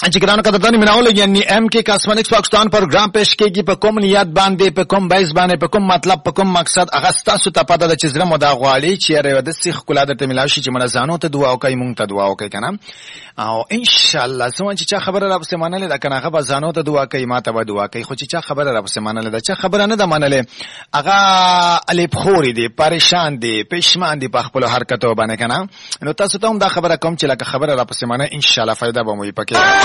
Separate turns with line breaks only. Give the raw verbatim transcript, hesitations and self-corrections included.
چې ګرانو قدردانی مناول یعنی ایم کے کاسمونکس پاکستان پروګرام پېښ کېږي په کوم نیت باندې په کوم بیس باندې په کوم مطلب په کوم مقصد هغه ستاسو ته پته ده چې زړه مو دا غواړي چې یاره د سیخ کلا درته ملاوي شي چې منځانو ته دعا وکړي مونږ ته دعا وکړي کنه او ان شاء الله سمون چې چا خبره را پسې منلې ده کنه هغه بزانو ته دعا کوي ماته به دعا کوي خو چې چا خبره را پسې منلې ده چا خبره نه ده منلې هغه الف خوري دي پریشان دي پښمان دي په خپل حرکتو باندې کنه نو تاسو ته هم دا خبره کوم چې لکه خبره را پسې منه ان شاء الله فائدہ به مو پکې